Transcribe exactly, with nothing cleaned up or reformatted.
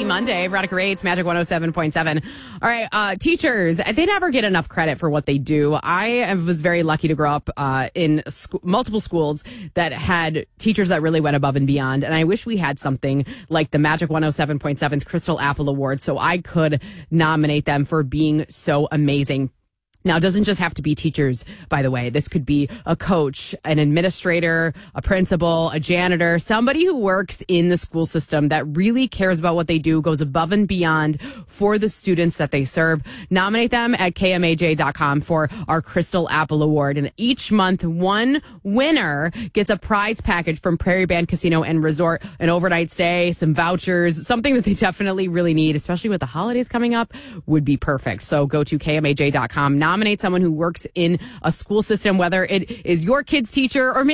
Monday. Veronica Rates, Magic one oh seven point seven. All right, uh, teachers, they never get enough credit for what they do. I was very lucky to grow up uh, in sc- multiple schools that had teachers that really went above and beyond. And I wish we had something like the Magic one oh seven point seven's Crystal Apple Award so I could nominate them for being so amazing. Now, it doesn't just have to be teachers, by the way. This could be a coach, an administrator, a principal, a janitor, somebody who works in the school system that really cares about what they do, goes above and beyond for the students that they serve. Nominate them at K M A J dot com for our Crystal Apple Award. And each month, one winner gets a prize package from Prairie Band Casino and Resort, an overnight stay, some vouchers, something that they definitely really need, especially with the holidays coming up, would be perfect. So go to K M A J dot com. Nominate someone who works in a school system, whether it is your kid's teacher or maybe